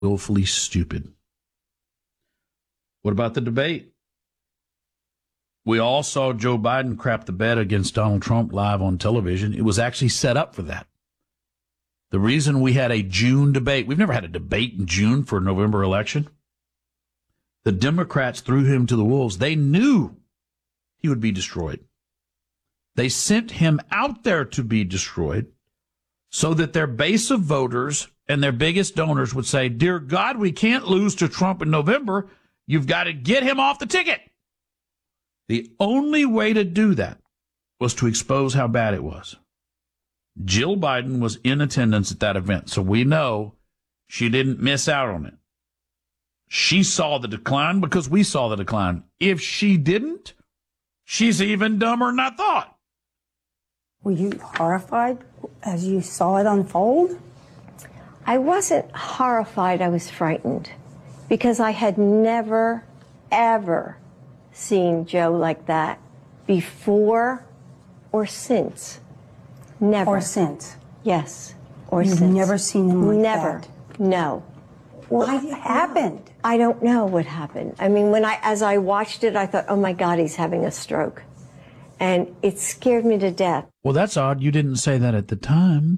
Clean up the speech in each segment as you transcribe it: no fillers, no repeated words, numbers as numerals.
willfully stupid. What about the debate? We all saw Joe Biden crap the bed against Donald Trump live on television. It was actually set up for that. The reason we had a June debate, we've never had a debate in June for a November election. The Democrats threw him to the wolves. They knew he would be destroyed. They sent him out there to be destroyed so that their base of voters and their biggest donors would say, dear God, we can't lose to Trump in November. You've got to get him off the ticket. The only way to do that was to expose how bad it was. Jill Biden was in attendance at that event, so we know she didn't miss out on it. She saw the decline because we saw the decline. If she didn't, she's even dumber than I thought. Were you horrified as you saw it unfold? I wasn't horrified. I was frightened because I had never, ever seen Joe like that before or since. Never. Or since? Yes. Or You've since. Never seen him like never. that? No. What happened? I don't know what happened. I mean, as I watched it, I thought, oh my God, he's having a stroke. And it scared me to death. Well, that's odd. You didn't say that at the time.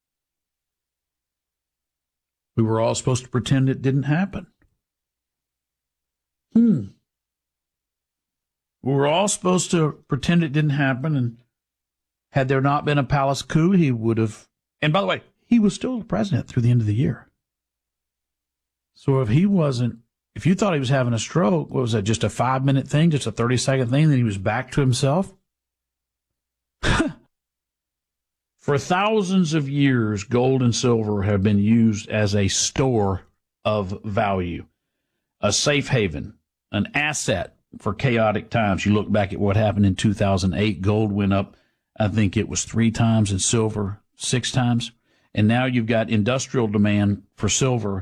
We were all supposed to pretend it didn't happen. We were all supposed to pretend it didn't happen, and had there not been a palace coup, he would have... And by the way, he was still the president through the end of the year. So if you thought he was having a stroke, what was that, just a 5-minute thing, just a 30-second thing, then he was back to himself? For thousands of years, gold and silver have been used as a store of value, a safe haven, an asset for chaotic times. You look back at what happened in 2008, gold went up, I think it was 3 times, and silver 6 times. And now you've got industrial demand for silver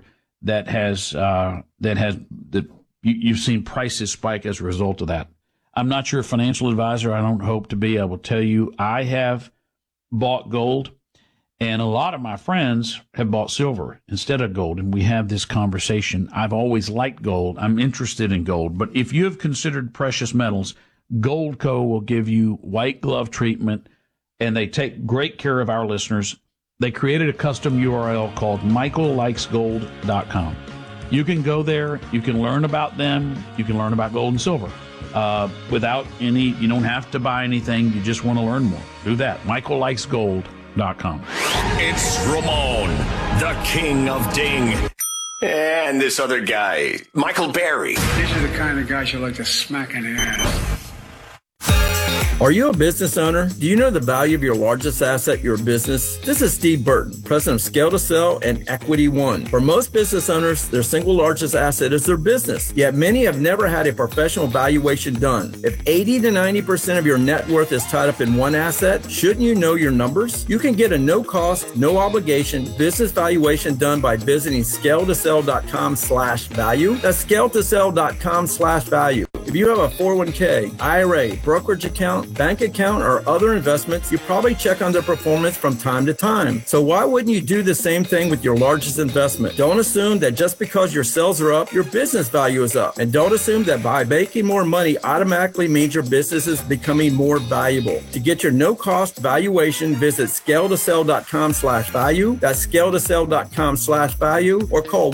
you've seen prices spike as a result of that. I'm not your financial advisor. I don't hope to be. I will tell you, I have bought gold, and a lot of my friends have bought silver instead of gold, and we have this conversation. I've always liked gold. I'm interested in gold, but if you have considered precious metals, Goldco will give you white glove treatment, and they take great care of our listeners. They created a custom URL called michaellikesgold.com. You can go there. You can learn about them. You can learn about gold and silver. You don't have to buy anything. You just want to learn more. Do that. michaellikesgold.com. It's Ramon, the king of ding. And this other guy, Michael Berry. These are the kind of guys you like to smack in the ass. Are you a business owner? Do you know the value of your largest asset, your business? This is Steve Burton, president of Scale to Sell and Equity One. For most business owners, their single largest asset is their business, yet many have never had a professional valuation done. If 80 to 90% of your net worth is tied up in one asset, shouldn't you know your numbers? You can get a no-cost, no-obligation business valuation done by visiting scaletosell.com/value. That's scaletosell.com/value. If you have a 401k, IRA, brokerage account, bank account, or other investments, you probably check on their performance from time to time. So why wouldn't you do the same thing with your largest investment? Don't assume that just because your sales are up, your business value is up. And don't assume that by making more money automatically means your business is becoming more valuable. To get your no-cost valuation, visit scaletosell.com/value. That's scaletosell.com/value, or call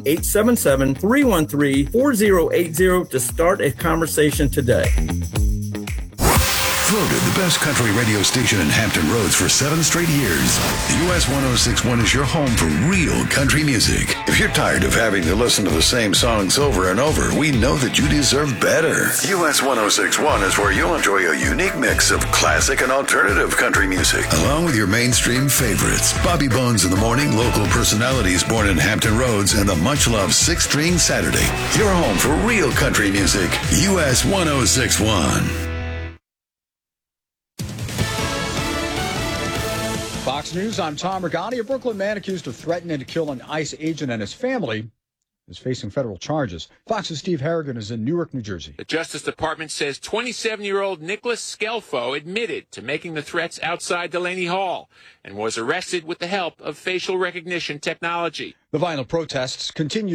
1-877-313-4080 to start a conversation today. Voted the best country radio station in Hampton Roads for 7 straight years, US 1061 is your home for real country music. If you're tired of having to listen to the same songs over and over, we know that you deserve better. US 1061 is where you'll enjoy a unique mix of classic and alternative country music, along with your mainstream favorites. Bobby Bones in the morning, local personalities born in Hampton Roads, and the much-loved 6-String Saturday. Your home for real country music, US 1061. Fox News, I'm Tom Rigotti. A Brooklyn man accused of threatening to kill an ICE agent and his family is facing federal charges. Fox's Steve Harrigan is in Newark, New Jersey. The Justice Department says 27-year-old Nicholas Scelfo admitted to making the threats outside Delaney Hall and was arrested with the help of facial recognition technology. The violent protests continue